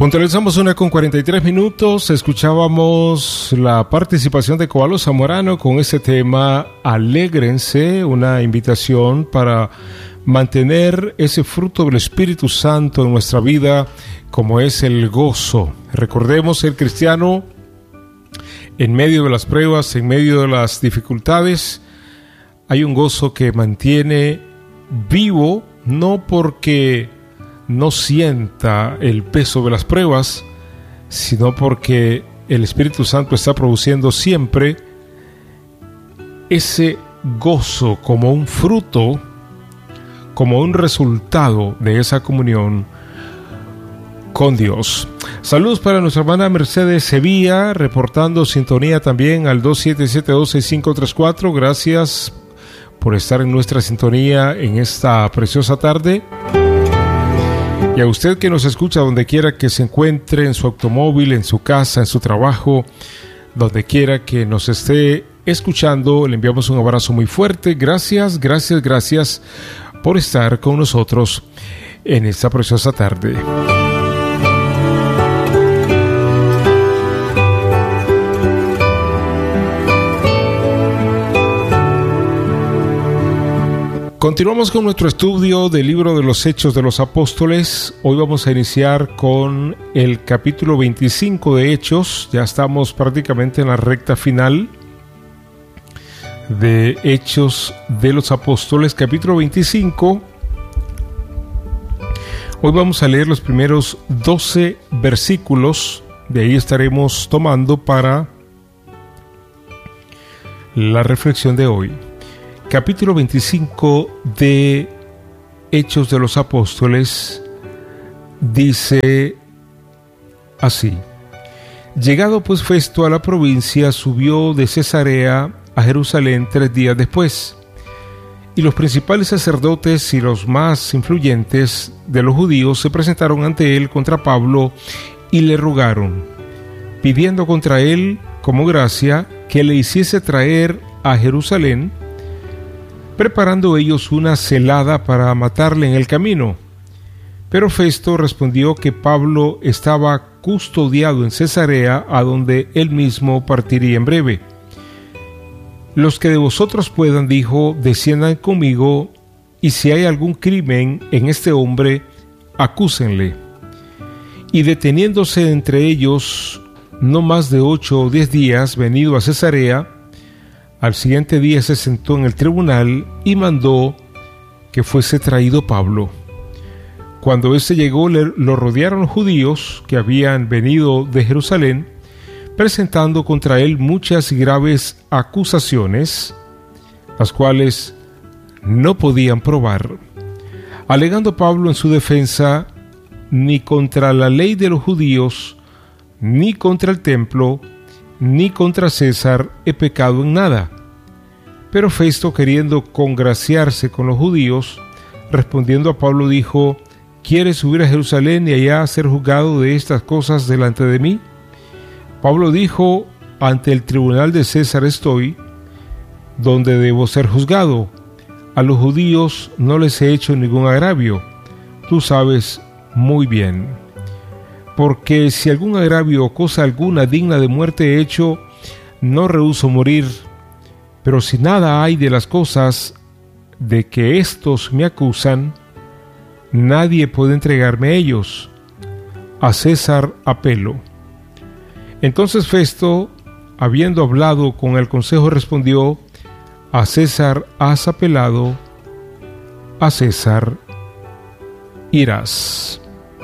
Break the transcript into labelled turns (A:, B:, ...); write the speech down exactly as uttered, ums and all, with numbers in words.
A: Puntualizamos una con cuarenta y tres minutos. Escuchábamos la participación de Koalo Zamorano con este tema Alégrense, una invitación para mantener ese fruto del Espíritu Santo en nuestra vida, como es el gozo. Recordemos, el cristiano en medio de las pruebas, en medio de las dificultades, hay un gozo que mantiene vivo, no porque no sienta el peso de las pruebas, sino porque el Espíritu Santo está produciendo siempre ese gozo como un fruto, como un resultado de esa comunión con Dios. Saludos para nuestra hermana Mercedes Sevilla, reportando sintonía también al dos siete siete, dos seis cinco tres cuatro. Gracias por estar en nuestra sintonía en esta preciosa tarde. Y a usted que nos escucha donde quiera que se encuentre, en su automóvil, en su casa, en su trabajo, donde quiera que nos esté escuchando, le enviamos un abrazo muy fuerte. Gracias, gracias, gracias por estar con nosotros en esta preciosa tarde. Continuamos con nuestro estudio del libro de los Hechos de los Apóstoles. Hoy vamos a iniciar con el capítulo veinticinco de Hechos. Ya estamos prácticamente en la recta final de Hechos de los Apóstoles, capítulo veinticinco. Hoy vamos a leer los primeros doce versículos. De ahí estaremos tomando para la reflexión de hoy. Capítulo veinticinco de Hechos de los Apóstoles dice así: Llegado pues Festo a la provincia, subió de Cesarea a Jerusalén tres días después, y los principales sacerdotes y los más influyentes de los judíos se presentaron ante él contra Pablo y le rogaron, pidiendo contra él como gracia que le hiciese traer a Jerusalén, preparando ellos una celada para matarle en el camino. Pero Festo respondió que Pablo estaba custodiado en Cesarea, a donde él mismo partiría en breve. Los que de vosotros puedan, dijo, desciendan conmigo, y si hay algún crimen en este hombre, acúsenle. Y deteniéndose entre ellos no más de ocho o diez días, venido a Cesarea, al siguiente día se sentó en el tribunal y mandó que fuese traído Pablo. Cuando éste llegó, le, lo rodearon judíos que habían venido de Jerusalén, presentando contra él muchas y graves acusaciones, las cuales no podían probar. Alegando Pablo en su defensa, ni contra la ley de los judíos, ni contra el templo, ni contra César he pecado en nada. Pero Festo, queriendo congraciarse con los judíos, respondiendo a Pablo, dijo: ¿Quieres subir a Jerusalén y allá ser juzgado de estas cosas delante de mí? Pablo dijo: ante el tribunal de César estoy, donde debo ser juzgado. A los judíos no les he hecho ningún agravio, tú sabes muy bien. Porque si algún agravio o cosa alguna digna de muerte he hecho, no rehúso morir. Pero si nada hay de las cosas de que éstos me acusan, nadie puede entregarme a ellos. A César apelo. Entonces Festo, habiendo hablado con el consejo, respondió: a César has apelado, a César irás.